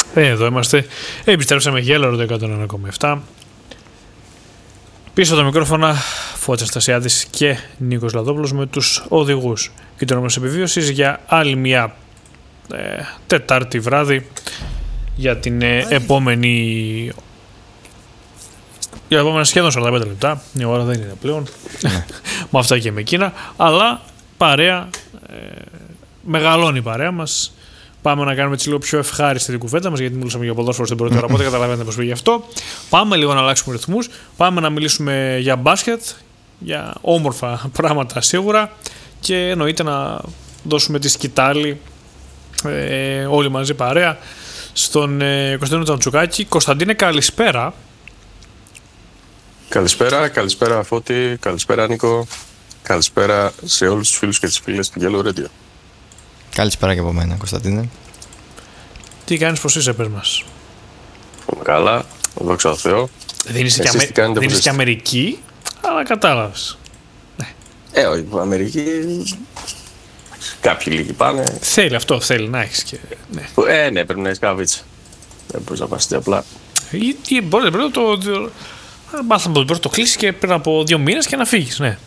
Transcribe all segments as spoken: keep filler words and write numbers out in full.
Ε, εδώ είμαστε. Επιστρέψαμε γέλαρο το εκατόν ένα κόμμα επτά. Πίσω τα μικρόφωνα Φώτης Στασιάδης και Νίκος Λαδόπουλος με τους οδηγούς και τον νόμος επιβίωσης για άλλη μια ε, Τετάρτη βράδυ για την ε, επόμενη για επόμενα σχεδόν σαράντα πέντε λεπτά. Η ώρα δεν είναι πλέον με αυτά και με εκείνα, αλλά παρέα ε, μεγαλώνει η παρέα μας. Πάμε να κάνουμε έτσι λίγο πιο ευχάριστη την κουβέντα μας, γιατί μιλούσαμε για ποδόσφαιρο στην πρώτη ώρα, οπότε καταλαβαίνετε πώς πήγε αυτό. Πάμε λίγο να αλλάξουμε ρυθμούς. Πάμε να μιλήσουμε για μπάσκετ, για όμορφα πράγματα σίγουρα και εννοείται να δώσουμε τη σκητάλη ε, όλοι μαζί παρέα στον ε, Κωνσταντίνο Τζαντσουκάκη. Κωνσταντίνε, καλησπέρα. Καλησπέρα, καλησπέρα Φώτη, καλησπέρα Νίκο, καλησπέρα σε όλους τους φίλους και τις φίλες του Yellow Radio. Καλησπέρα και από μένα, Κωνσταντίνε. Τι κάνεις, πώς είσαι, πες μας? Καλά, δόξα τω Θεώ. Δεν είσαι, και, Αμέ... δεν είσαι και Αμερική, αλλά κατάλαβες. Ναι. Ε, όχι, Αμερική. Κάποιοι λίγοι πάνε. Θέλει αυτό, θέλει να έχεις και. Ναι. Ε, ναι, πρέπει να έχεις καβίτσα. Δεν μπορείς να πας απλά. Ή, ή μπορεί πρέπει να το. Μάθαμε ότι μπορεί να το κλείσει και πριν από δύο μήνες και να φύγεις, ναι.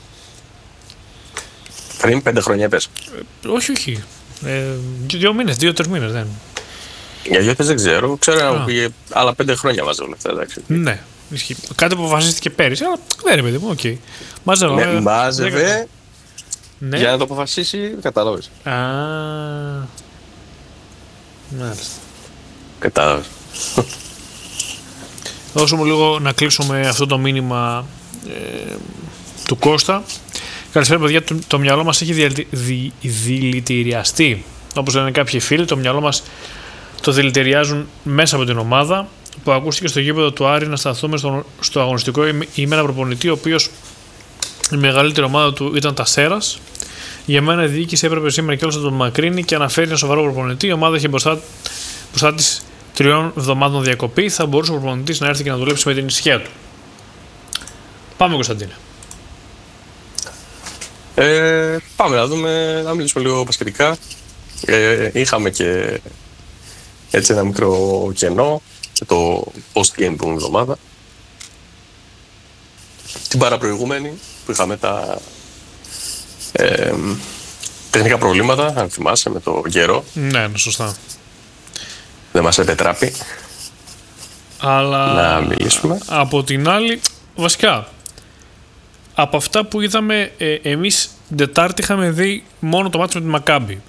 Πριν πέντε χρόνια πες. Ε, όχι, όχι. Ε, δύο μήνες, δύο-τρεις μήνες δεν. Για δύο δεν ξέρω. Ξέρω να πήγε άλλα πέντε χρόνια μαζί όλα αυτά, εντάξει. Ναι. Ισχύει. Κάτι που αποφασίστηκε πέρυσι, αλλά δεν είναι παιδί μου, οκ. Okay. Μάζευε. Ναι, μάζευε. Ναι. Για να το αποφασίσει, κατάλαβες. Α. Μάλιστα. Κατάλαβες. Δώσω μου λίγο να κλείσουμε αυτό το μήνυμα ε, του Κώστα. Καλησπέρα, παιδιά. Το, το μυαλό μας έχει δι, δι, δηλητηριαστεί. Όπως λένε κάποιοι φίλοι, το μυαλό μας το δηλητηριάζουν μέσα από την ομάδα. Που ακούστηκε στο γήπεδο του Άρη να σταθούμε στο, στο αγωνιστικό ή με ένα προπονητή, ο οποίος η μεγαλύτερη ομάδα του ήταν τα Σέρας. Για μένα η διοίκηση έπρεπε σήμερα κιόλας να τον μακρύνει και αναφέρει ένα σοβαρό προπονητή. Η ομάδα είχε μπροστά, μπροστά της τριών εβδομάδων διακοπή. Θα μπορούσε ο προπονητής να έρθει και να δουλέψει με την ησυχία του. Πάμε, Κωνσταντίνε. Ε, πάμε να δούμε, να μιλήσουμε λίγο πασχετικά. Ε, είχαμε και έτσι ένα μικρό κενό και το post-game που εβδομάδα. Την παραπροηγούμενη που είχαμε τα ε, τεχνικά προβλήματα, αν θυμάσαι, με το καιρό. Ναι, ναι, σωστά. Δεν μας επιτράπει αλλά να μιλήσουμε. Από την άλλη, βασικά, από αυτά που είδαμε, ε, εμείς την Τετάρτη είχαμε δει μόνο το μάτι με τη Μακάμπι.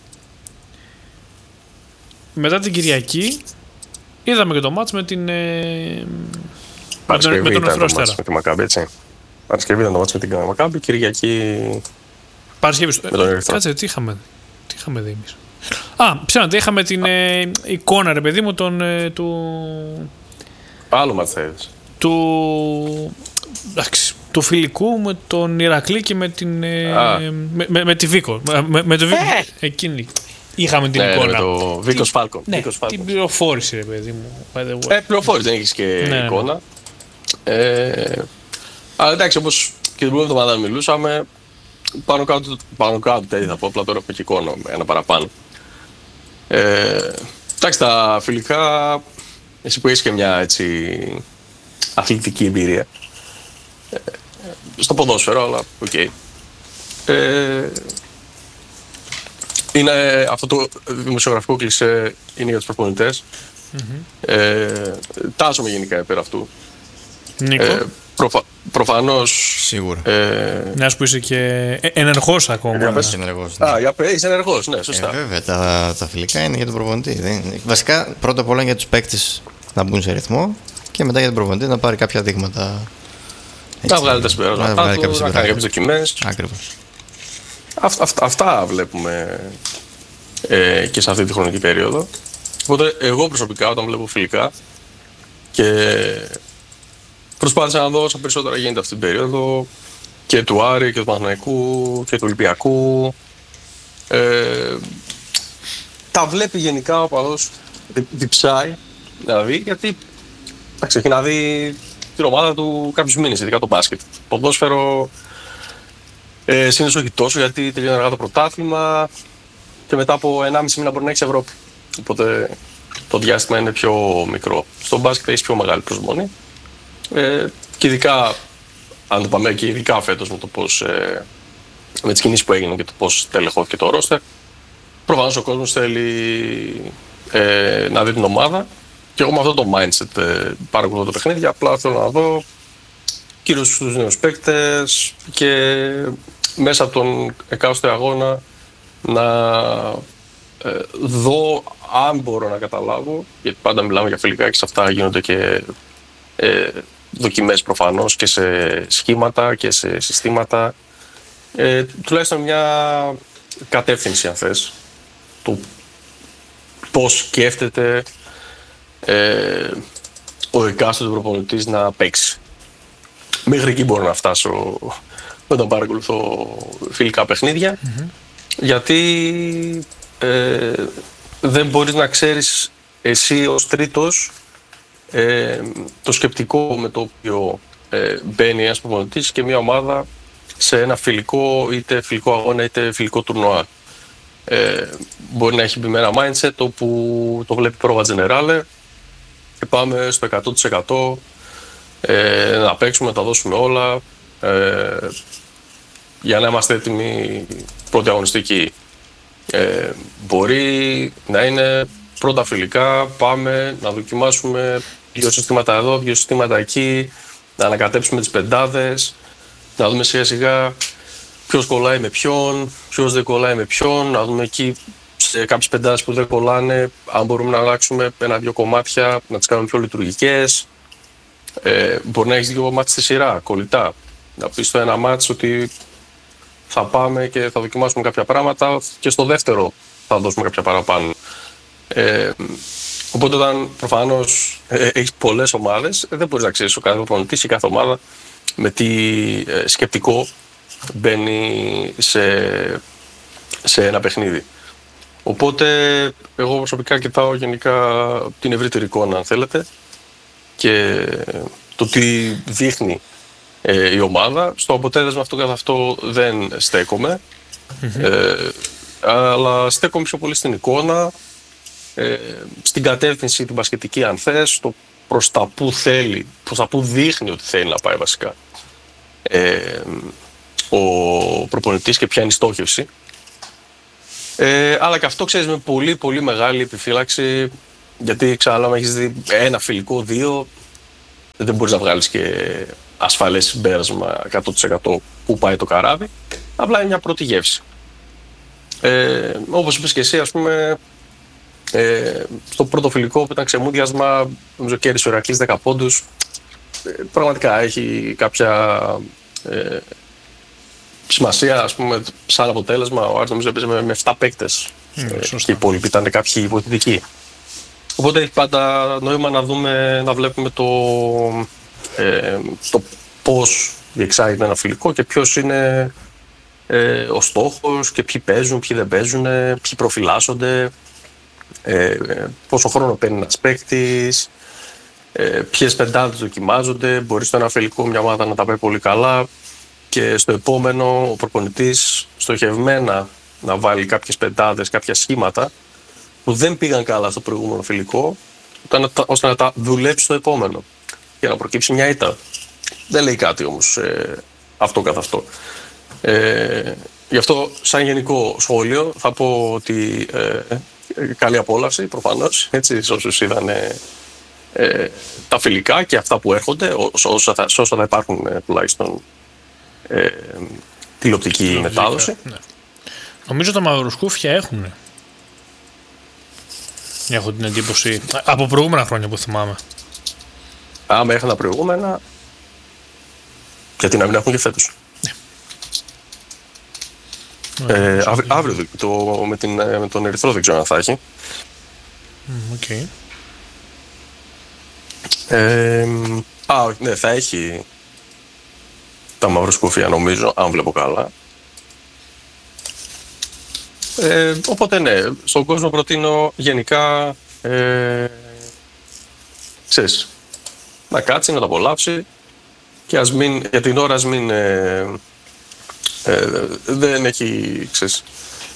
Μετά την Κυριακή είδαμε και το μάτς με την ε, Παρασκευή με τον ήταν το μάτς με τη Μακάμπι, έτσι. Παρασκευή ήταν το μάτς με την Μακάμπι, Κυριακή Παρασκευή. με τον Ερυθρό. Κάτσε, τι είχαμε, τι είχαμε δει εμείς? Α, ψέματα, είχαμε την ε, εικόνα, ρε παιδί μου, τον, ε, του... Άλλο μάτς θα είδες. Του... εντάξει, του φιλικού με τον Ηρακλή και με την ε, με, με, με τη Βίκο. Με, με το Βίκο, ε! Εκείνη. Είχαμε την ναι, εικόνα. Με το Βίκος Φάλκο. Ναι, Βίκος Φάλκο. Την πληροφόρηση, ρε παιδί μου. Ε, πληροφόρηση, δεν έχεις και ναι, εικόνα. Ναι. Ε, αλλά εντάξει, όπως και την προηγούμενη εβδομάδα μιλούσαμε, πάνω κάτω, πάνω κάτω τέτοια θα πω, απλά τώρα έχω και εικόνα, ένα παραπάνω. Ε, εντάξει, τα φιλικά, εσύ που έχεις και μια έτσι αθλητική εμπειρία, ε, στο ποδόσφαιρο, αλλά οκ. Okay. Ε, είναι αυτό το δημοσιογραφικό κλισέ είναι για τους προπονητές. Mm-hmm. Ε, τάσσομαι γενικά πέρα αυτού. Νίκο. Ε, προφα, προφανώς. Σίγουρα. Ε, Μιας που είσαι και ενεργός ακόμα. Για πες. Ενεργός, ναι. Α, για πες, είσαι ενεργός, ναι, σωστά. Ε, βέβαια, τα, τα φιλικά είναι για τον προπονητή. Δεν... Βασικά, πρώτα απ' όλα για τους παίκτες να μπουν σε ρυθμό και μετά για τον προπονητή να πάρει κάποια δείγματα. Έτσι, να βγάλει τα συμπεράσματά του, να κάνει κάποιες δοκιμές. Ακριβώς. Αυ, αυ, αυτά βλέπουμε ε, και σε αυτή τη χρονική περίοδο. Οπότε εγώ προσωπικά όταν βλέπω φιλικά και προσπάθησα να δω όσα περισσότερα γίνεται αυτή την περίοδο και του Άρη και του Παναθηναϊκού και του Ολυμπιακού, ε, τα βλέπει γενικά ο οπαδός, διψάει δηλαδή, γιατί εντάξει, έχει να δει την ομάδα του κάποιους μήνες, ειδικά το μπάσκετ. Ποδόσφαιρο ε, συνήθως όχι τόσο, γιατί τελειώνει αργά το πρωτάθλημα και μετά από ενάμιση μήνα μπορεί να έχεις Ευρώπη. Οπότε το διάστημα είναι πιο μικρό. Στο μπάσκετ έχει πιο μεγάλη προσμονή. Ε, και ειδικά, αν το πάμε και ειδικά φέτος με το πώς, ε, με τις κινήσεις που έγιναν και το πώς τελεχώθηκε το ρόστερ, προφανώς ο κόσμος θέλει ε, να δει την ομάδα. Και εγώ με αυτό το mindset ε, παρακολουθώ το παιχνίδι. Απλά θέλω να δω κυρίως στους νέους παίκτες και μέσα από τον εκάστοτε αγώνα να ε, δω αν μπορώ να καταλάβω, γιατί πάντα μιλάμε για φιλικά και σε αυτά γίνονται και ε, δοκιμές προφανώς και σε σχήματα και σε συστήματα. Ε, τουλάχιστον μια κατεύθυνση αν θες, το πώς σκέφτεται ε, ο εκάστοτε προπονητής να παίξει. Μέχρι εκεί μπορώ να φτάσω όταν παρακολουθώ φιλικά παιχνίδια, mm-hmm. γιατί ε, δεν μπορείς να ξέρεις εσύ ως τρίτος ε, το σκεπτικό με το οποίο ε, μπαίνει ένας προπονητής και μια ομάδα σε ένα φιλικό, είτε φιλικό αγώνα είτε φιλικό τουρνουά. Ε, μπορεί να έχει μπει με ένα mindset όπου το βλέπει πρόβα τζενεράλε και πάμε στο εκατό τοις εκατό ε, να παίξουμε, να τα δώσουμε όλα ε, για να είμαστε έτοιμοι πρώτη αγωνιστική. Ε, μπορεί να είναι πρώτα φιλικά, πάμε να δοκιμάσουμε δύο συστήματα εδώ, δύο συστήματα εκεί, να ανακατέψουμε τις πεντάδες, να δούμε σιγά σιγά ποιος κολλάει με ποιον, ποιος δεν κολλάει με ποιον, να δούμε εκεί σε κάποιες πεντάδες που δεν κολλάνε, αν μπορούμε να αλλάξουμε ένα-δύο κομμάτια, να τις κάνουμε πιο λειτουργικές. Ε, μπορεί να έχεις δύο μάτς στη σειρά, κολλητά. Να πεις στο ένα μάτς ότι θα πάμε και θα δοκιμάσουμε κάποια πράγματα και στο δεύτερο θα δώσουμε κάποια παραπάνω. Ε, οπότε όταν προφανώς ε, έχεις πολλές ομάδες, δεν μπορείς να ξέρεις ο κάθε προπονητής ή κάθε ομάδα με τι ε, σκεπτικό μπαίνει σε, σε ένα παιχνίδι. Οπότε εγώ προσωπικά κοιτάω γενικά την ευρύτερη εικόνα αν θέλετε και το τι δείχνει ε, η ομάδα. Στο αποτέλεσμα αυτό καθ' αυτό δεν στέκομαι, mm-hmm. ε, αλλά στέκομαι πιο πολύ στην εικόνα, ε, στην κατεύθυνση την μπασκετική αν θες, το προς τα που θέλει, προς τα που δείχνει ότι θέλει να πάει βασικά ε, ο προπονητής και ποια είναι η στόχευση. Ε, αλλά και αυτό ξέρεις με πολύ πολύ μεγάλη επιφύλαξη, γιατί ξαναλάμε έχεις δει ένα φιλικό, δύο, δεν μπορείς να βγάλεις και ασφαλές συμπέρασμα εκατό τοις εκατό που πάει το καράβι, απλά είναι μια πρώτη γεύση. Ε, όπως είπες και εσύ, ας πούμε, ε, στο πρώτο φιλικό που ήταν ξεμούδιασμα, νομίζω κέρδισε ο Ηρακλής δέκα πόντους, ε, πραγματικά έχει κάποια ε, σημασία, ας πούμε, σαν αποτέλεσμα. Ο Άρης νομίζω έπαιζε με, με επτά παίκτες mm, ε, και οι υπόλοιποι ήταν κάποιοι βοηθητικοί. Οπότε έχει πάντα νόημα να δούμε, να βλέπουμε το, ε, το πώς διεξάγεται ένα φιλικό και ποιος είναι ε, ο στόχος και ποιοι παίζουν, ποιοι δεν παίζουν, ποιοι προφυλάσσονται, ε, πόσο χρόνο παίρνει ένας παίκτης, ε, ποιες πεντάδες δοκιμάζονται. Μπορεί στο ένα φιλικό μια ομάδα να τα πάει πολύ καλά και στο επόμενο ο προπονητής στοχευμένα να βάλει κάποιες πεντάδες, κάποια σχήματα που δεν πήγαν καλά στο προηγούμενο φιλικό, ώστε να τα δουλέψει στο επόμενο για να προκύψει μια ήττα. Δεν λέει κάτι όμως ε, αυτό καθ' αυτό. Ε, γι' αυτό σαν γενικό σχόλιο θα πω ότι ε, καλή απόλαυση προφανώς, έτσι, σε όσους είδαν ε, ε, τα φιλικά και αυτά που έρχονται, όσα θα, όσα θα υπάρχουν ε, τουλάχιστον ε, τηλεοπτική μετάδοση. Ναι. Νομίζω τα μαυροσκούφια έχουν. Έχω την εντύπωση από προηγούμενα χρόνια που θυμάμαι. Άμα έχανα προηγούμενα, γιατί να μην έχουν και φέτος. Ναι. Ε, ε, αύριο, αύριο το, με, την, με τον Ερυθρό δεν ξέρω αν θα έχει. Okay. Ε, α, ναι, θα έχει τα μαυροσκούφια νομίζω, αν βλέπω καλά. Ε, οπότε ναι, στον κόσμο προτείνω γενικά ε, ξέρεις, να κάτσει, να τα απολαύσει και ας μην, για την ώρα ας μην ε, ε, δεν έχει, ξέρεις,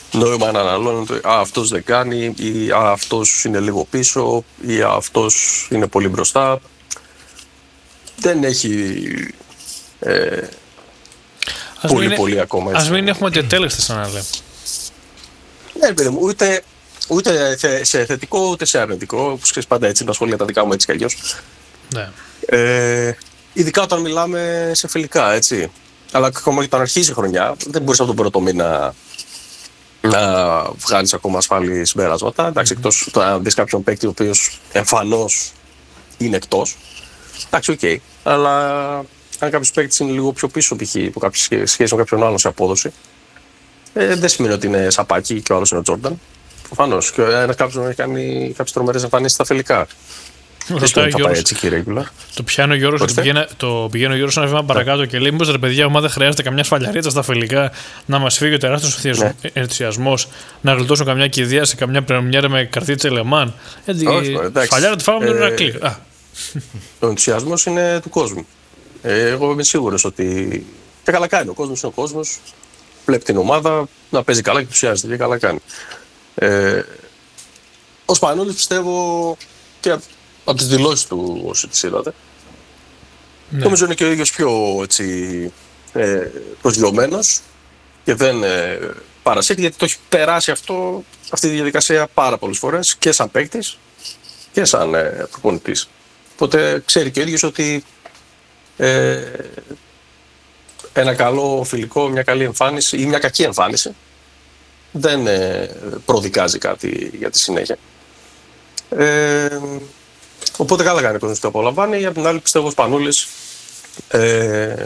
νόημα να αναλώνεται, α, αυτός δεν κάνει, ή α, αυτός είναι λίγο πίσω, ή α, αυτός είναι πολύ μπροστά. Δεν έχει ε, ας πολύ μην, πολύ ακόμα. Έτσι. Ας μην έχουμε τετέλεστες σαν να λέμε. Ναι, παιδί μου, ούτε, ούτε σε θετικό ούτε σε αρνητικό. Όπως ξέρεις, πάντα έτσι, τα σχόλια τα δικά μου έτσι κι αλλιώς. Ναι. Ε, ειδικά όταν μιλάμε σε φιλικά, έτσι. Αλλά ακόμα και όταν αρχίζει η χρονιά, δεν μπορείς από τον πρώτο μήνα να βγάλεις ακόμα ασφαλή συμπεράσματα. Εντάξει, mm-hmm. εκτός το να δεις κάποιον παίκτη ο οποίος εμφανώς είναι εκτός. Εντάξει, οκ. Okay. Αλλά αν κάποιος παίκτης είναι λίγο πιο πίσω π.χ. από σχέση με κάποιον άλλον σε απόδοση, ε, δεν σημαίνει ότι είναι σαπάκι και ο άλλος είναι ο Τζόρνταν. Προφανώς. Και ένας κάποιος έχει κάνει κάποιες τρομερές εμφανίσεις στα φιλικά. Δεν σημαίνει ότι θα πάει έτσι και regular. Το πιάνει ο Γιώργος, το πηγαίνει, το πηγαίνει ο Γιώργος ένα βήμα παρακάτω και λέει: μήπως ρε παιδιά, ομάδα δεν χρειάζεται καμιά σφαλιαρίτσα στα φιλικά να μας φύγει ο τεράστιος ναι. ενθουσιασμός, να γλιτώσουν καμιά κηδεία σε καμιά πρεμιέρα με καρτίτσε Λεμάν. Έτσι, σφαλιάρα τη φάγαμε τον Ηρακλή. Ο ενθουσιασμός είναι του κόσμου. Ε, εγώ είμαι σίγουρος ότι. Και καλά κάνει. Ο κόσμος είναι ο κόσμος. Βλέπει την ομάδα να παίζει καλά και ενθουσιάζεται. Και καλά κάνει. Ε, ο Σπανούλης πιστεύω και από τις δηλώσεις του, όσοι τις είδατε, ναι. νομίζω είναι και ο ίδιος πιο έτσι, ε, προσγειωμένος και δεν ε, παρασύρει, γιατί το έχει περάσει αυτό, αυτή τη διαδικασία πάρα πολλές φορές και σαν παίκτης και σαν ε, προπονητής. Οπότε ξέρει και ο ίδιος ότι ε, ένα καλό φιλικό, μια καλή εμφάνιση ή μια κακή εμφάνιση δεν ε, προδικάζει κάτι για τη συνέχεια. Ε, οπότε καλά κάνει ο κόσμος το απολαμβάνει. Από την άλλη πιστεύω ο Σπανούλης ε,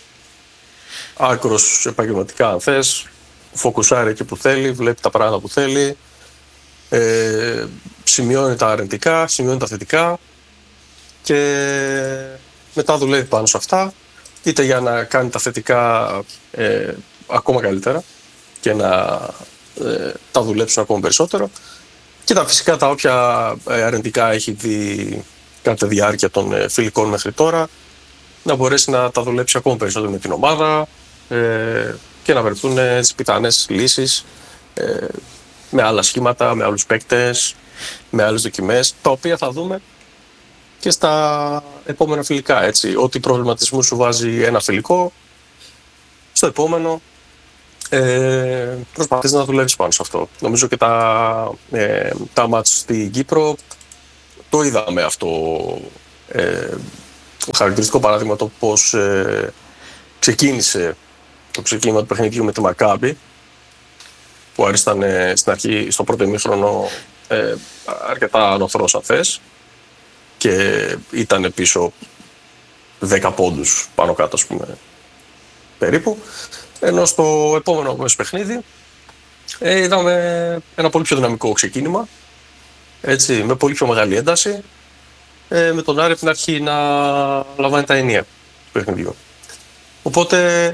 άκρος επαγγελματικά αν θες, φοκουσάρει εκεί που θέλει, βλέπει τα πράγματα που θέλει, ε, σημειώνει τα αρνητικά, σημειώνει τα θετικά και μετά δουλεύει πάνω σε αυτά, είτε για να κάνει τα θετικά ε, ακόμα καλύτερα και να ε, τα δουλέψουν ακόμα περισσότερο, και τα φυσικά τα όποια αρνητικά έχει δει κατά τη διάρκεια των ε, φιλικών μέχρι τώρα, να μπορέσει να τα δουλέψει ακόμα περισσότερο με την ομάδα ε, και να βρεθούν ε, τις πιθανές λύσεις ε, με άλλα σχήματα, με άλλους παίκτες, με άλλες δοκιμές, τα οποία θα δούμε και στα επόμενα φιλικά. Έτσι. Ό,τι προβληματισμού σου βάζει ένα φιλικό, στο επόμενο ε, προσπαθείς να δουλεύεις πάνω σε αυτό. Νομίζω και τα, ε, τα μάτς στην Κύπρο το είδαμε αυτό. Ε, χαρακτηριστικό παράδειγμα το πώς ε, ξεκίνησε το ξεκίνημα του παιχνιδιού με τη Μακάμπι, που άρισταν ε, στην αρχή, στο πρώτο ημίχρονο ε, αρκετά ανοθρός αν θες, και ήταν πίσω δέκα πόντους πάνω κάτω, ας πούμε, περίπου. Ενώ στο επόμενο μέσο παιχνίδι ε, είδαμε ένα πολύ πιο δυναμικό ξεκίνημα, έτσι, με πολύ πιο μεγάλη ένταση, ε, με τον Άρη από την αρχή να λαμβάνει τα ενία του παιχνιδιού. Οπότε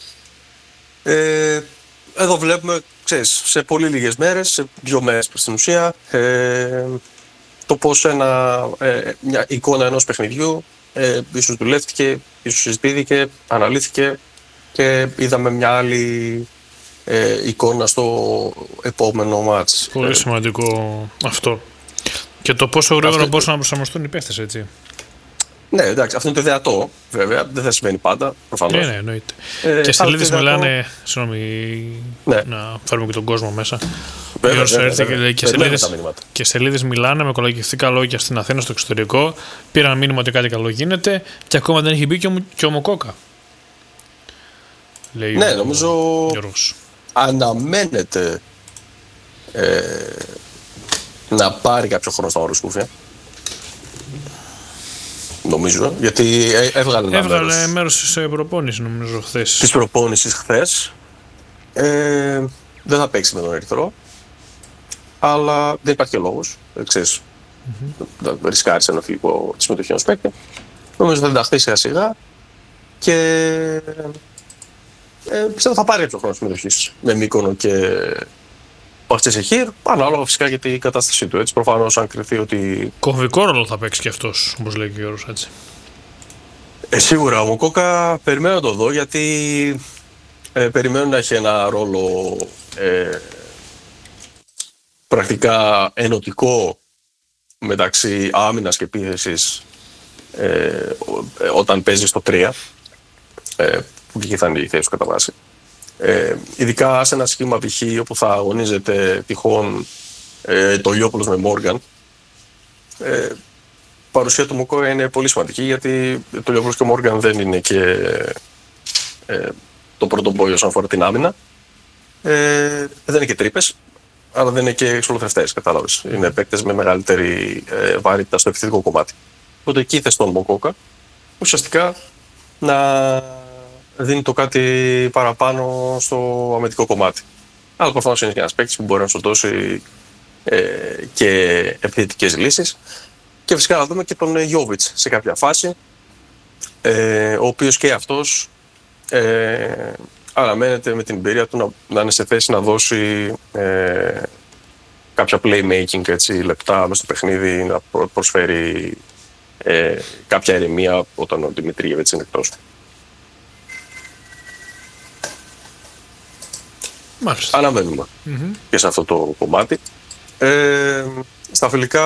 ε, εδώ βλέπουμε, ξέρεις, σε πολύ λίγες μέρες, σε δύο μέρες στην ουσία, ε, το πώς ένα, ε, μια εικόνα ενός παιχνιδιού ε, ίσως δουλεύτηκε, ίσως συζητήθηκε, αναλύθηκε και είδαμε μια άλλη ε, εικόνα στο επόμενο μάτς. Πολύ σημαντικό αυτό. Και το πόσο γρήγορα μπορούσαν να προσαρμοστούν οι παίχτες, έτσι. Ναι, εντάξει, αυτό είναι το ιδεατό, βέβαια. Δεν θα σημαίνει πάντα, προφανώς. Ναι, ναι, εννοείται. Ε, και σελίδες ιδεατό... μιλάνε. Συγγνώμη, ναι. Να φέρουμε και τον κόσμο μέσα. Βέβαια, βέβαια, έρθει βέβαια. Και, και, σελίδες, και σελίδες μιλάνε με κολακευτικά λόγια στην Αθήνα, στο εξωτερικό. Πήραν μήνυμα ότι κάτι καλό γίνεται και ακόμα δεν έχει μπει και ο, και ο Μοκόκα. Λέει ναι, ο, νομίζω Γιώργος. Αναμένεται ε, να πάρει κάποιο χρόνο στα ορόσκουφια. Νομίζω, γιατί έβγαλε ένα Έβγαλε μέρος, μέρος της προπόνησης, νομίζω, χθες. Της προπόνησης χθες. Ε, δεν θα παίξει με τον Ερυθρό, αλλά δεν υπάρχει και λόγος. Ξέρεις, mm-hmm. δεν ρισκάρεις ένα φιλικό τη συμμετοχή ενός παίκτη. Νομίζω θα ενταχθεί σιγά σιγά και ε, πιστεύω θα πάρει κάποιο χρόνο συμμετοχής με Μύκονο και Παχτσεσεχήρ, ανάλογα φυσικά για την κατάστασή του. Έτσι, προφανώς αν κριθεί ότι. Κομβικό ρόλο θα παίξει και αυτός, όπως λέει και ο Γιώργος, έτσι. Ε, σίγουρα ο Μοκόκα περιμένω να το δω, γιατί ε, περιμένω να έχει ένα ρόλο ε, πρακτικά ενωτικό μεταξύ άμυνας και επίθεσης ε, όταν παίζει στο τρία, ε, που και θα είναι η θέση του κατά βάση. Ε, ειδικά σε ένα σχήμα π.χ. όπου θα αγωνίζεται τυχόν ε, το Λιόπουλος με Μόργαν, ε, παρουσία του Μουκόια είναι πολύ σημαντική, γιατί το Λιόπουλος και ο Μόργαν δεν είναι και ε, το πρώτο πόη όσον αφορά την άμυνα. Ε, δεν είναι και τρύπες, αλλά δεν είναι και εξολοθρευτές, κατάλαβες. Είναι παίκτες με μεγαλύτερη ε, βαρύτητα στο επιθετικό κομμάτι. Οπότε εκεί θες τον Μοκόκα, ουσιαστικά να δίνει το κάτι παραπάνω στο αμυντικό κομμάτι. Αλλά προφανώς είναι και ένας παίκτης που μπορεί να σου δώσει ε, και επιθετικές λύσεις. Και φυσικά να δούμε και τον Γιόβιτς σε κάποια φάση, ε, ο οποίος και αυτός ε, αναμένεται με την εμπειρία του να, να είναι σε θέση να δώσει ε, κάποια playmaking, έτσι, λεπτά μέσα στο παιχνίδι, να προσφέρει ε, κάποια ηρεμία όταν ο Δημητρίγεβιτς είναι εκτός. Μάλιστα. Αναμένουμε mm-hmm. και σε αυτό το κομμάτι. Ε, στα φιλικά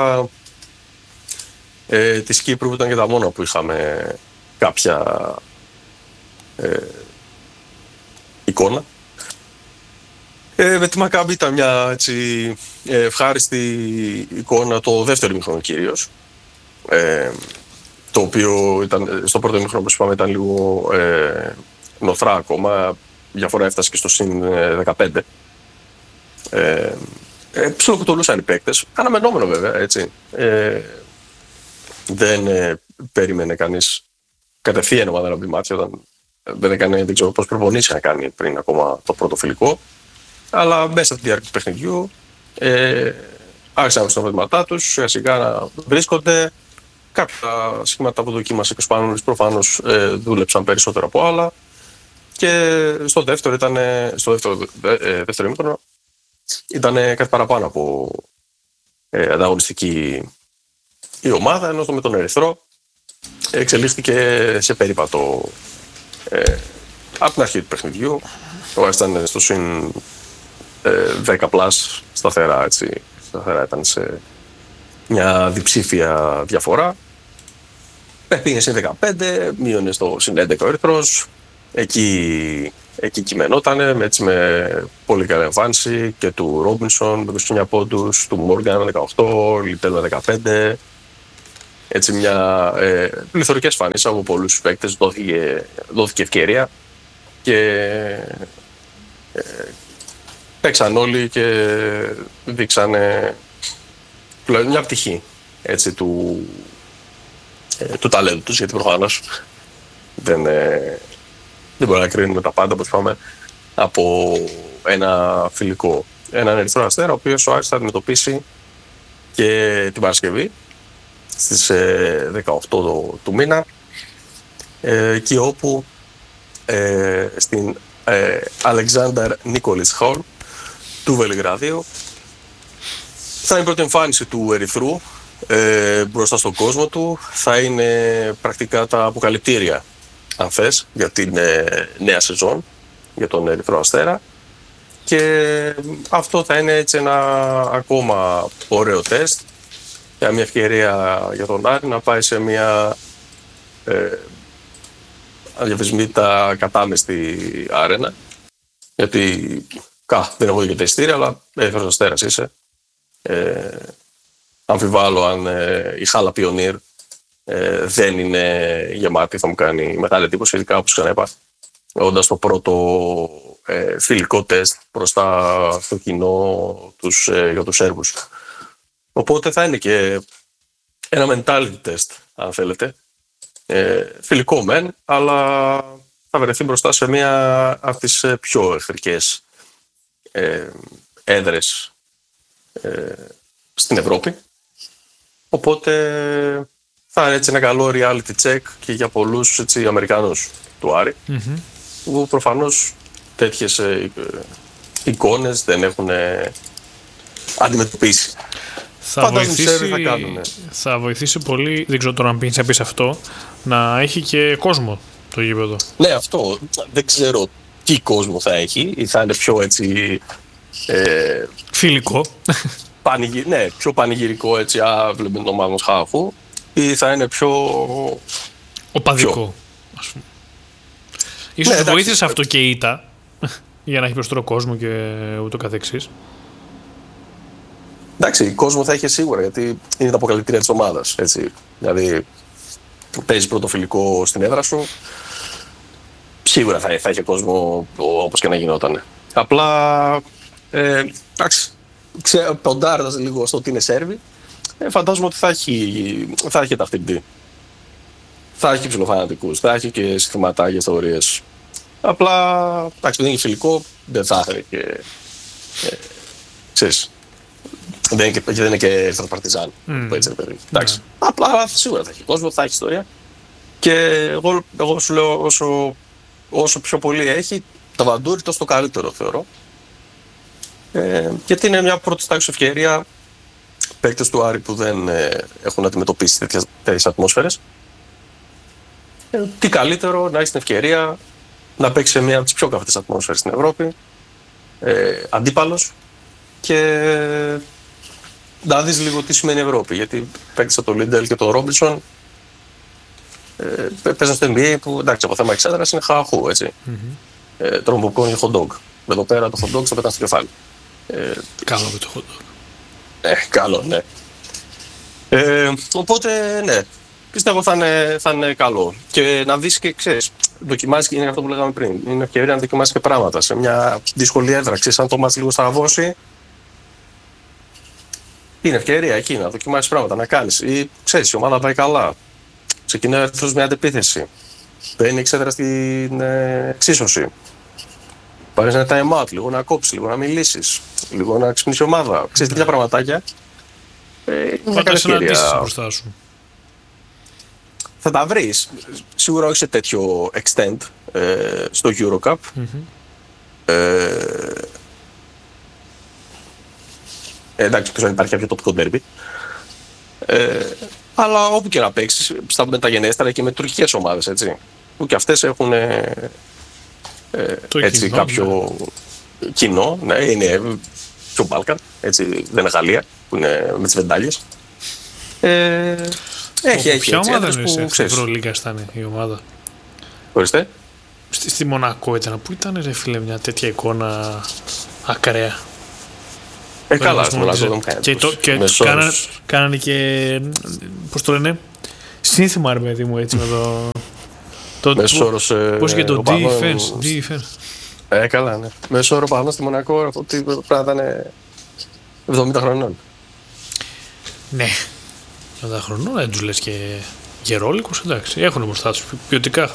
ε, της Κύπρου ήταν και τα μόνα που είχαμε κάποια ε, εικόνα. Ε, με τη Μακάμπη ήταν μια έτσι, ευχάριστη εικόνα το δεύτερο ημίχρονο κυρίως. Ε, το οποίο ήταν, στο πρώτο ημίχρονο, όπως είπαμε, ήταν λίγο ε, νοθρά ακόμα. Διαφορά έφτασε και στο συν δεκαπέντε. Ε, ε, ψιλοκουτολούσαν οι παίκτες. Αναμενόμενο βέβαια, έτσι. Ε, δεν ε, περίμενε κανείς κατευθείαν ομάδα να μπει μάτια, όταν δεν έκανε, δεν ξέρω πώς προπονήσει να κάνει πριν ακόμα το πρώτο φιλικό. Αλλά μέσα στη διάρκεια του παιχνιδιού ε, άρχισαν στα προβλήματά τους, σιγά σιγά να βρίσκονται. Κάποια σχήματα που δοκίμασε και ο Σπανούλης προφανώς ε, δούλεψαν περισσότερο από άλλα. Και στο δεύτερο ήταν, στο δεύτερο, ε, δεύτερο ημίχρονο ήταν κάτι παραπάνω από ε, ανταγωνιστική η ομάδα, ενώ με τον Ερυθρό εξελίχθηκε σε περίπατο ε, από την αρχή του παιχνιδιού. Ο Άρης ήταν στο συν ε, δέκα πλάς σταθερά, έτσι, σταθερά ήταν σε μια διψήφια διαφορά. Πήγε συν δεκαπέντε, μείωνε στο συν έντεκα ο Ερυθρός. Εκεί, εκεί κειμενότανε με, έτσι, με πολύ καλή εμφάνιση και του Ρόμπινσον με είκοσι εννιά πόντους, του Μόργαν με δεκαοκτώ, Λιτέλ με δεκαπέντε. Έτσι μια ε, πληθωρικές εμφανίσεις από πολλούς παίκτες, δόθηκε, δόθηκε ευκαιρία και ε, παίξαν όλοι και δείξανε μια πτυχή, έτσι, του, ε, του ταλέντου τους, γιατί προφανώς δεν... Ε, δεν μπορούμε να κρίνουμε τα πάντα, όπως είπαμε, από ένα φιλικό. Έναν Ερυθρό Αστέρα, ο οποίος ο Άρης θα αντιμετωπίσει και την Παρασκευή στις δεκαοκτώ του, του μήνα, ε, και όπου ε, στην ε, Alexander Nikolic Hall του Βελιγραδίου θα είναι η πρώτη εμφάνιση του Ερυθρού ε, μπροστά στον κόσμο του. Θα είναι πρακτικά τα αποκαλυπτήρια, αν θες, για την ε, νέα σεζόν για τον Ερυθρό Αστέρα, και αυτό θα είναι έτσι ένα ακόμα ωραίο τεστ για μια ευκαιρία για τον Άρη να πάει σε μια ε, αδιαφεσμήτητα κατάμεστη άρενα, γιατί κα, δεν έχω δει και τα ειστήρια, αλλά Ερυθρός Αστέρας είσαι. Ε, αμφιβάλλω αν ε, η Χάλα Πιονίρ Ε, δεν είναι γεμάτη, θα μου κάνει μεγάλη εντύπωση, ειδικά όπως ξαναείπα, όντας το πρώτο ε, φιλικό τεστ μπροστά στο κοινό τους, ε, για τους Σέρβους. Οπότε θα είναι και ένα mentality test, αν θέλετε. Ε, φιλικό μεν, αλλά θα βρεθεί μπροστά σε μία από τις πιο εχθρικές ε, έδρες ε, στην Ευρώπη. Οπότε θα είναι έτσι ένα καλό reality check και για πολλούς, έτσι, Αμερικάνους του Άρη, mm-hmm. που προφανώς τέτοιες ε, εικόνες δεν έχουν ε, αντιμετωπίσει. Θα βοηθήσει, θα, θα βοηθήσει πολύ, δεν ξέρω τώρα αν πίνεις να πεις αυτό, να έχει και κόσμο το γήπεδο. Ναι, αυτό. Δεν ξέρω τι κόσμο θα έχει, ή θα είναι πιο έτσι Ε, Φιλικό. Πανηγυ... Ναι, πιο πανηγυρικό έτσι, α, βλέπουμε την ομάδα μας χάχου, ή θα είναι πιο... Οπαδικό, ας πούμε. Ίσως ναι, βοήθησε αυτό και η ήττα, για να έχει περισσότερο κόσμο και ούτω καθεξής. Εντάξει, κόσμο θα είχε σίγουρα, γιατί είναι τα αποκαλυπτήρια της ομάδας, έτσι. Δηλαδή, παίζεις πρώτο φιλικό στην έδρα σου, σίγουρα θα, θα είχε κόσμο όπως και να γινόταν. Απλά, ε, εντάξει, ποντάροντας λίγο στο ότι είναι Σέρβοι, ε, φαντάζομαι ότι θα έχει, θα έχει ταυτιμπτή. Θα έχει ψιλοφανατικούς, θα έχει και συστηματάκια ιστορίες. Απλά, εντάξει, δεν είναι φιλικό, δεν θα έχει και, ε, ξέρεις, δεν είναι και, δεν είναι και Ερυθρός Παρτιζάν, mm. έτσι, παιδί. Εντάξει, yeah. Απλά σίγουρα θα έχει κόσμο, θα έχει ιστορία. Και εγώ, εγώ σου λέω, όσο, όσο πιο πολύ έχει, το Βαντούρι τόσο το καλύτερο θεωρώ. Ε, γιατί είναι μια πρώτη τάξη ευκαιρία παίκτες του Άρη που δεν ε, έχουν αντιμετωπίσει τέτοιες, τέτοιες ατμόσφαιρες. Ε, τι καλύτερο να έχει την ευκαιρία να παίξει σε μια από τις πιο καυτές ατμόσφαιρες στην Ευρώπη, ε, αντίπαλος, και να δεις λίγο τι σημαίνει Ευρώπη. Γιατί παίκτες από το Λίντελ και το Ρόμπινσον ε, παίζουν στο N B A που, εντάξει, από θέμα εξέδρας είναι χαχού, έτσι. Mm-hmm. Ε, τρομποκόν και hot dog. Εδώ πέρα το hot dog θα πετάνε στο κεφάλι. Ε, καλό με το hot dog. Ε, καλό, ναι. Ε, οπότε, ναι, πιστεύω θα είναι, θα είναι καλό. Και να δεις και, ξέρεις, δοκιμάσεις, είναι αυτό που λέγαμε πριν, είναι ευκαιρία να δοκιμάσεις και πράγματα σε μια δύσκολη έδρα. Ξέρεις, αν το μάτς λίγο στραβώσει, είναι ευκαιρία εκεί να δοκιμάσεις πράγματα, να κάνεις. Ή, ξέρεις, η ομάδα πάει καλά, ξεκινάει ο Ερυθρός μια αντεπίθεση, παίρνει εξέδρα στην ε, εξίσωση. Πάρεις ένα time out, λίγο να κόψεις, λίγο να μιλήσεις, λίγο να ξυπνήσει η ομάδα. Ξέρεις τέτοια πραγματάκια. Ε, Πάντα συναντήσεις μπροστά σου. Θα τα βρεις. Σίγουρα όχι σε τέτοιο extent ε, στο Eurocup. Mm-hmm. Ε, ε, εντάξει, εκτός αν υπάρχει κάποιο τοπικό derby. Ε, αλλά όπου και να παίξεις, στα μεταγενέστερα και με τουρκικές ομάδες, έτσι. Που και αυτές έχουν ε, ε, έτσι, κοινό, κάποιο ναι. κοινό. Ναι, είναι πιο Μπάλκαν, έτσι, δεν είναι Γαλλία, που είναι με τις βεντάλιες. Ε, Έχει, έχει. Ποια ομάδα είναι σε Ευρωλίγκα ήταν η ομάδα? Ορίστε. Στη, στη Μονακό ήταν. Πού ήταν, ρε φίλε, μια τέτοια εικόνα ακραία. Ε, καλά, στη Μονακό δεν μου κάνει. Και, το, και κάνανε, κάνανε και, πώς το λένε, σύνθημα, ρε παιδί μου, έτσι, με το... το Μεσόρος, ε, πώς και το defense, defense. Ε, καλά, ναι. Μεσόρο πάνω στη Μονακό, αυτό πρέπει να ήταν εβδομήντα χρονών. Ναι. εβδομήντα χρονών δεν τους λες και γερόλικους, εντάξει, έχουν μπροστά τους ποιοτικά.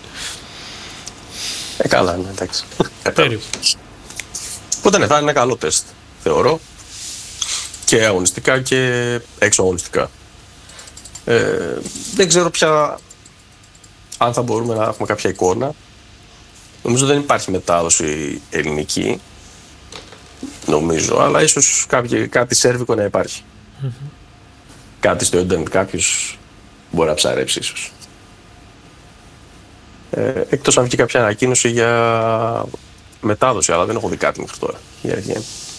Ε, καλά, ναι, εντάξει. Περίπου. Οπότε ναι, θα είναι ένα καλό τεστ, θεωρώ, και αγωνιστικά και έξω αγωνιστικά. Ε, δεν ξέρω πια αν θα μπορούμε να έχουμε κάποια εικόνα. Νομίζω δεν υπάρχει μετάδοση ελληνική, νομίζω, αλλά ίσως κάποιο, κάτι σέρβικο να υπάρχει. Mm-hmm. Κάτι στο ίντερνετ κάποιος μπορεί να ψαρέψει ίσως. Ε, εκτός αν βγει κάποια ανακοίνωση για μετάδοση, αλλά δεν έχω δει κάτι μέχρι τώρα. Για αρχή.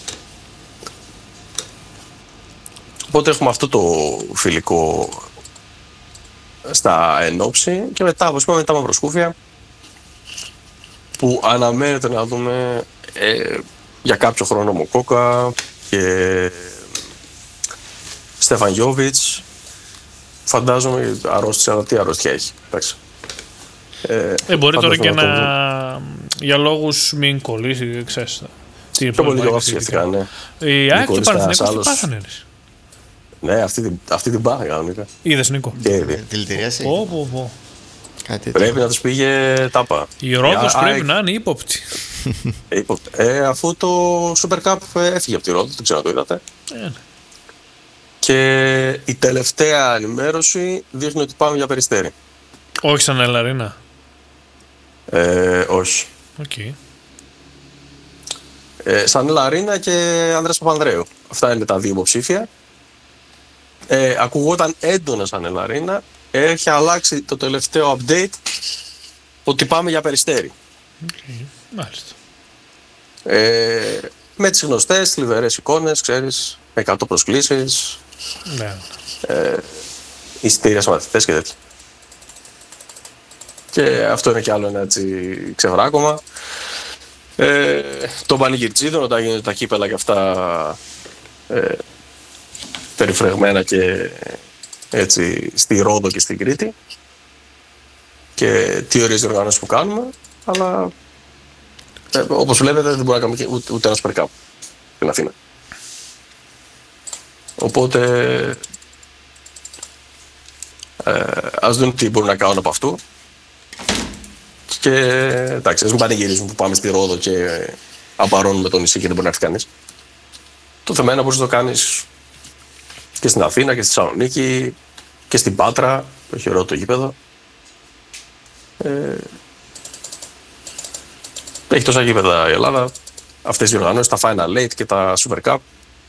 Οπότε έχουμε αυτό το φιλικό στα ενόψη και μετά, όπως είπαμε, τα μαυροσκούφια που αναμένεται να δούμε ε, για κάποιο χρόνο Μοκόκα και Στέφαν Γιόβιτς. Φαντάζομαι αρρώστια, αλλά τι αρρώστια έχει. Ε, ε, μπορεί τώρα και να, να... για λόγους μην κολλήσει, ξέρεις. Πιο πολύ λόγω σκέφτηκα, ναι. Η ΑΕΚ και Παναθηναϊκός τι πάθανε. Ναι, αυτή την, αυτή την πάθανε κανονικά. Είδες, Νίκο? Δηλητηρίαση. Πω, πω, πω. Πρέπει να τους πήγε τάπα. Η Ρόδος πρέπει ΑΕΚ... να είναι ύποπτη. ε, αφού το Super Cup έφυγε από τη Ρόδο, δεν ξέρω αν το είδατε. Ε, και η τελευταία ενημέρωση δείχνει ότι πάμε για Περιστέρι. Όχι σαν Ελαρίνα. Ε, όχι. Okay. Ε, σαν Ελαρίνα και Ανδρέας Παπανδρέου. Αυτά είναι τα δύο υποψήφια. Ε, ακουγόταν έντονα σαν Ελαρίνα. Έχει αλλάξει το τελευταίο update ότι πάμε για Περιστέρι. Okay. Μάλιστα. Ε, με τις γνωστές θλιβερές εικόνες, ξέρεις, εκατό προσκλήσεις, Ναι. ε, εισιτήρια σε μαθητές και τέτοια. Και αυτό είναι κι άλλο ένα έτσι ξεβράκωμα. Ε, το πανηγυρτζίδων, όταν γίνονται τα κύπελα και αυτά ε, περιφρεγμένα και έτσι στη Ρόδο και στην Κρήτη, και τι ωραίες διοργανώσεις που κάνουμε, αλλά ε, όπως βλέπετε δεν μπορούμε να κάνουμε ούτε, ούτε ένα Super Cup στην Αθήνα. Οπότε ε, ας δουν τι μπορούν να κάνουν από αυτού. Και εντάξει, ας μην πανηγυρίζουν που πάμε στη Ρόδο και απαρώνουμε το νησί και δεν μπορεί να έρθει κανείς. Το θέμα είναι να μπορείς να το κάνεις και στην Αθήνα και στη Θεσσαλονίκη και στην Πάτρα, το έχει ωραίο το γήπεδο. Ε, έχει τόσα γήπεδα η Ελλάδα, αυτές οι οργανώσεις, τα Final Eight και τα Super Cup.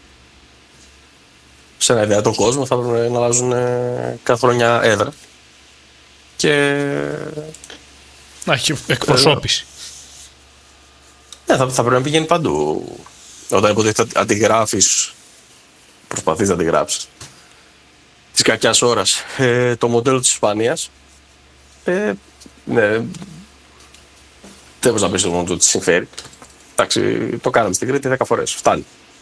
Σε ένα ιδεατό κόσμο θα πρέπει να αλλάζουν κάθε χρονιά έδρα. Και να έχει εκπροσώπηση. Ναι, θα, θα πρέπει να πηγαίνει παντού. Όταν υποτίθεται αντιγράφεις, προσπαθείς να αντιγράψεις της κακιάς ώρας ε, το μοντέλο της Ισπανίας, ε, ναι, δεν μπορείς να πεις το μόνο του ότι συμφέρει. Εντάξει, το κάναμε στην Κρήτη δέκα φορές, φτάνει.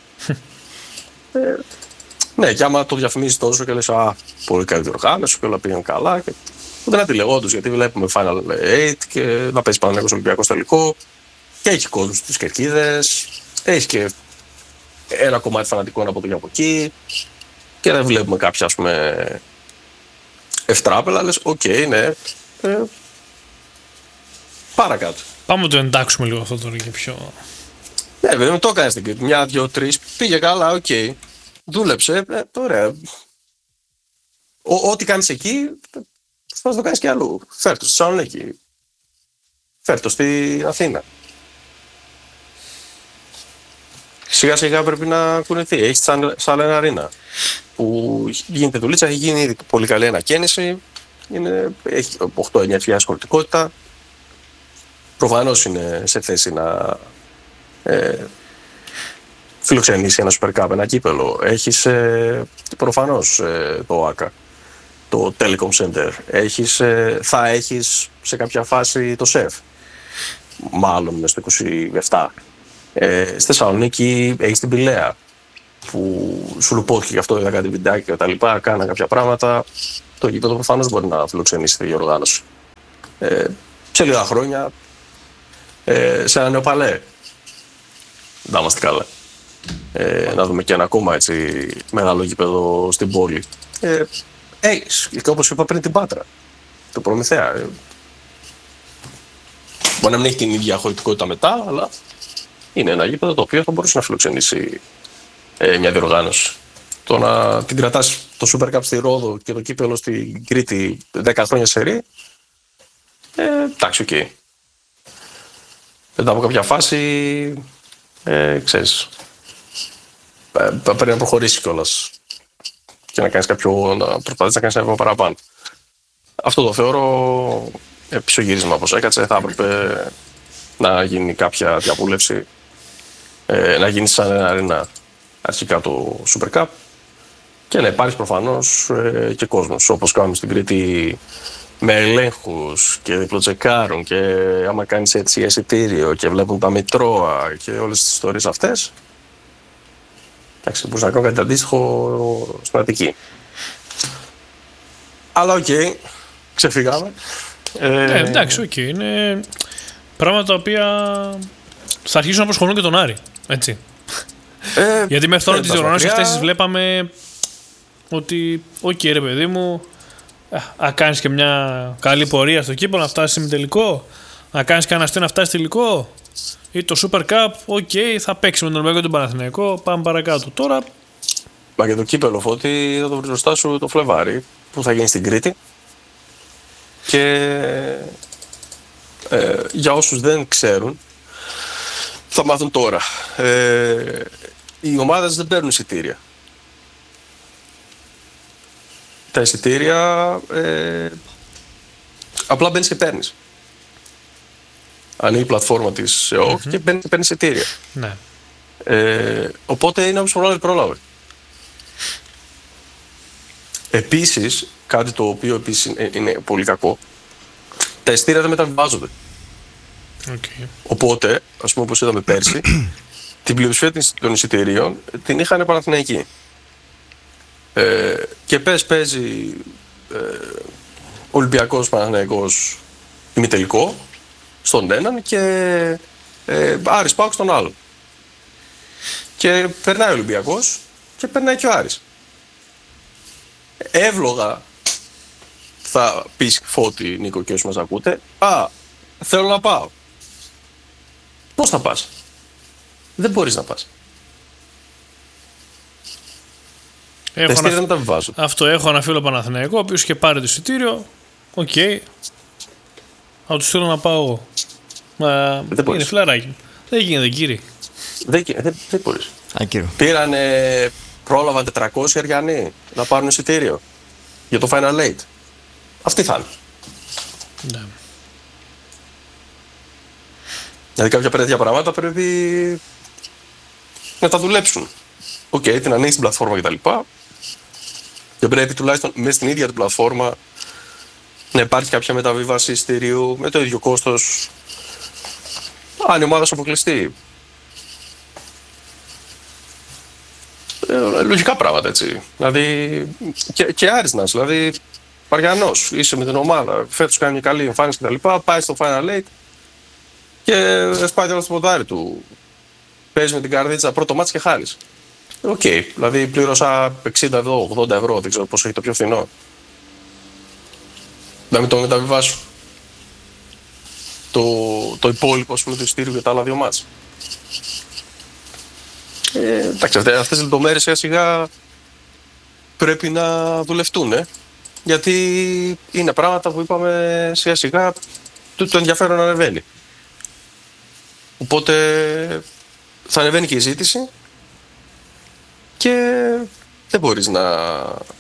ε, ναι, και άμα το διαφημίζεις τόσο και λες «Α, πολύ καλή διοργάνωση και όλα πήγαν καλά», και ούτε να τη λεγόντους, γιατί βλέπουμε Final Eight και να παίζει Παναθηναϊκός Ολυμπιακός τελικό και έχει κόσμο στις κερκίδες, έχει και ένα κομμάτι φανατικών από εδώ και από εκεί και δεν βλέπουμε κάποια, ας πούμε, ευτράπελα, λες «Οκ, okay, ναι, ε, παρακάτω». Πάμε να το εντάξουμε λίγο αυτό τώρα και πιο... Ναι, βέβαια, το έκανες στην Κρήτη, μια, δυο, τρεις, πήγε καλά, οκ, okay. Δούλεψε, ε, ωραία. Ο, ό,τι κάνεις εκεί, θα το κάνεις και αλλού. Φέρ' το στη Θεσσαλονίκη. Φέρ' το στην Αθήνα. Σιγά σιγά πρέπει να κουνηθεί. Έχει σαν, σαν ένα αρίνα που γίνεται δουλίτσα, έχει γίνει ήδη πολύ καλή ανακαίνιση. Είναι, έχει οκτώ εννιά χιλιάδες χωρητικότητα. Προφανώς είναι σε θέση να ε, φιλοξενήσει ένα Super Cup, ένα κύπελο. Έχεις ε, προφανώς ε, το ΟΑΚΑ, το Telecom Center. Έχεις, ε, θα έχεις σε κάποια φάση το ΣΕΦ. Μάλλον μες στο είκοσι επτά. Ε, στη Θεσσαλονίκη έχεις την Πηλαία, που σου λουπώθηκε γι' αυτό, είδα κάτι βιντεάκι και τα λοιπά, κάνα κάποια πράγματα. Το γήπεδο προφανώς μπορεί να φιλοξενήσει τη διοργάνωση. Ε, σε λίγα χρόνια, ε, σε ένα νέο παλέ. Να είμαστε καλά. Ε, να δούμε και ένα ακόμα έτσι μεγάλο γήπεδο στην πόλη. Ε, έχεις, και όπως είπα πριν, την Πάτρα, το Προμηθέα. Ε, μπορεί να μην έχει την ίδια χωρητικότητα μετά, αλλά είναι ένα γήπεδο το οποίο θα μπορούσε να φιλοξενήσει ε, μια διοργάνωση. Το να την κρατάς το Super Cup στη Ρόδο και το κύπελο στην Κρήτη δέκα χρόνια σερί, ε, εντάξει, οκ. Okay. Μετά από κάποια φάση, ε, ξέρεις, ε, πρέπει να προχωρήσει κιόλας και να κάνεις κάποιο, να προσπαθείς να κάνεις ένα βήμα παραπάνω. Αυτό το θεωρώ πισωγύρισμα, όπως έκατσε. Θα έπρεπε να γίνει κάποια διαβούλευση, ε, να γίνει σαν ένα αρίνα αρχικά το Super Cup και να υπάρχει προφανώς ε, και κόσμος, όπως κάνουμε στην Κρήτη, με ελέγχους και διπλοτσεκάρουν, και άμα κάνεις έτσι εισιτήριο και βλέπουν τα μητρώα και όλες τις ιστορίες αυτές. Εντάξει, μπορούσα να κάνω κάτι αντίστοιχο στην Αττική. Αλλά οκ, okay, ξεφύγαμε. Ε, εντάξει, οκ, okay, είναι πράγματα τα οποία θα αρχίσουν να απασχολούν και τον Άρη, έτσι. Ε, Γιατί μέχρι τώρα τις διοργανώσεις αυτές τις βλέπαμε ότι, οκ, okay, ρε παιδί μου, να κάνεις και μια καλή πορεία στο κύπελο, να φτάσεις ημιτελικό, να κάνεις κανένα αστείο να φτάσεις τελικό, ή το Super Cup, οκ, okay, θα παίξει με τον Ολυμπιακό και τον Παναθηναϊκό, πάμε παρακάτω. Τώρα... Μα και το κύπελο, Φώτη, θα το βρεις μπροστά σου το Φλεβάρι, που θα γίνει στην Κρήτη. Και ε, για όσους δεν ξέρουν, θα μάθουν τώρα. Ε, οι ομάδες δεν παίρνουν εισιτήρια. Τα εισιτήρια ε, απλά μπαίνεις και παίρνεις. Ανοίγει η πλατφόρμα της ΕΟΚ mm-hmm. και μπαίνεις και παίρνεις εισιτήρια. Ναι. Ε, οπότε είναι όπως προλάβει, πρόλαβε. Επίσης, κάτι το οποίο επίσης είναι, είναι πολύ κακό, τα εισιτήρια δεν μεταβιβάζονται. Okay. Οπότε, ας πούμε όπως είδαμε πέρσι, την πλειοψηφία των εισιτηρίων την είχαν Παναθηναϊκοί. Ε, και πες παίζει ε, Ολυμπιακός Παναθηναϊκός ημιτελικό στον έναν και ε, Άρης ΠΑΟΚ στον άλλον. Και περνάει ο Ολυμπιακός και περνάει και ο Άρης. Εύλογα θα πεις, Φώτη, Νίκο και όσοι μας ακούτε, α, θέλω να πάω. Πώς θα πας? Δεν μπορείς να πας. Έχω τα εισιτήρια ανα... δεν τα βάζω. Αυτό, έχω ένα φίλο Παναθηναϊκό, ο οποίος είχε πάρει το εισιτήριο. Οκ. Okay. Θα του στείλω να πάω εγώ. Μα δεν είναι φλαράκι. Δεν γίνεται, κύριε. Δεν, δεν, δεν μπορείς. Άκυρο. Πήρανε, πρόλαβαν τετρακόσιοι Αριανοί να πάρουν εισιτήριο για το Final Eight. Αυτή θα είναι. Ναι. Δηλαδή κάποια τέτοια πράγματα πρέπει να τα δουλέψουν. Οκ, okay, την ανοίξει την πλατφόρμα κτλ. Και πρέπει τουλάχιστον μέσα στην ίδια την πλατφόρμα να υπάρχει κάποια μεταβίβαση εισιτηρίου με το ίδιο κόστος. Αν η ομάδα σου αποκλειστεί. Ε, λογικά πράγματα, έτσι. Δηλαδή και, και Άρης να είσαι. Δηλαδή Παριανός, είσαι με την ομάδα, φέτος κάνει μια καλή εμφάνιση κτλ. Πάει στο Final Eight και σπάει τέλος στο ποδάρι του. Παίζει με την καρδίτσα πρώτο μάτς και χάρης. Οκ, okay, δηλαδή πλήρωσα εξήντα ευρώ, ογδόντα ευρώ, δεν ξέρω πόσο έχει το πιο φθηνό. Να μην το μεταβιβάσω. Το, το υπόλοιπο, ας πούμε, το εισιτήριο για τα άλλα δύο μάτς. Ε, εντάξει, αυτές τις λεπτομέρειες σιγά σιγά πρέπει να δουλευτούν, ε? Γιατί είναι πράγματα που είπαμε σιγά σιγά το, το ενδιαφέρον ανεβαίνει. Οπότε θα ανεβαίνει και η ζήτηση και δεν μπορείς να,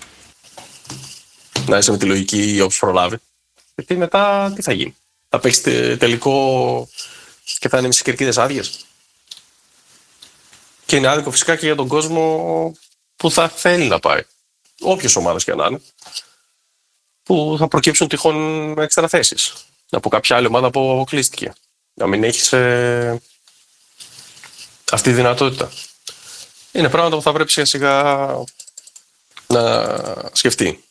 να είσαι με τη λογική όπως προλάβει. Γιατί μετά τι θα γίνει? Θα παίξεις τελικό και θα είναι μισές κερκίδες άδειες. Και είναι άδικο φυσικά και για τον κόσμο που θα θέλει να πάει. Όποιες ομάδες και να είναι. Που θα προκύψουν τυχόν έξτρα θέσεις. Από κάποια άλλη ομάδα που αποκλείστηκε. Να μην έχεις ε, αυτή τη δυνατότητα. Είναι πράγματα που θα πρέπει σιγά σιγά να σκεφτεί